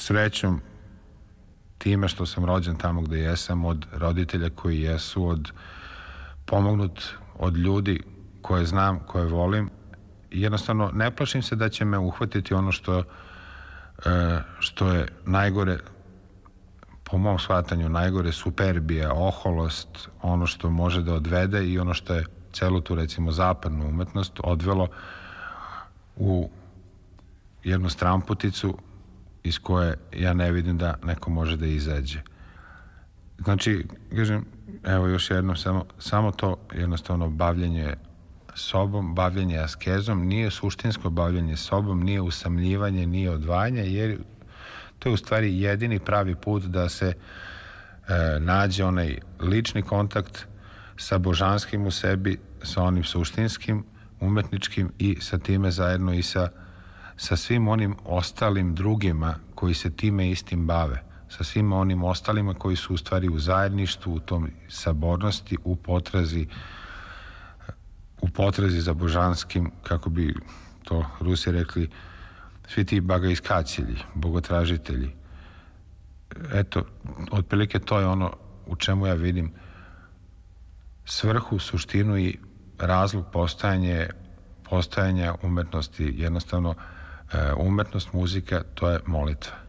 srećom time što sam rođen tamo gde jesam, od roditelja koji jesu, od pomognut od ljudi koje znam, koje volim, jednostavno ne plašim se da će me uhvatiti ono što je najgore, po mom shvatanju najgore, superbija, oholost, ono što može da odvede i ono što je celu tu, recimo, zapadnu umetnost odvelo u jednu stramputicu iz koje ja ne vidim da neko može da izađe. Znači, kažem, evo još jednom, samo to jednostavno bavljenje sobom, bavljenje askezom, nije suštinsko bavljenje sobom, nije usamljivanje, nije odvajanje, jer to je u stvari jedini pravi put da se nađe onaj lični kontakt sa božanskim u sebi, sa onim suštinskim, umetničkim i sa time zajedno i sa svim onim ostalim drugima koji se time istim bave, sa svim onim ostalima koji su u stvari u zajedništvu, u tom sabornosti, u potrazi za božanskim, kako bi to Rusi rekli, svi ti bagaiskacilji, bogotražitelji. Eto, otprilike to je ono u čemu ja vidim svrhu, suštinu i razlog postojanja umetnosti. Jednostavno, umetnost, muzika, to je molitva.